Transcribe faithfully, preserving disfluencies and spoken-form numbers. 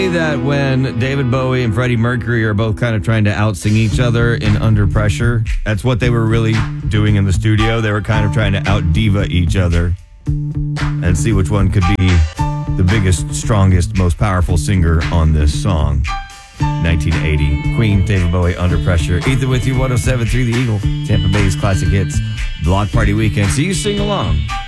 say that when David Bowie and Freddie Mercury are both kind of trying to out-sing each other in Under Pressure, that's what they were really doing in the studio. They were kind of trying to out-diva each other and see which one could be the biggest, strongest, most powerful singer on this song. nineteen eighty. Queen, David Bowie, Under Pressure. Ethan with you, one oh seven point three The Eagle. Tampa Bay's classic hits. Block Party Weekend. So you sing along.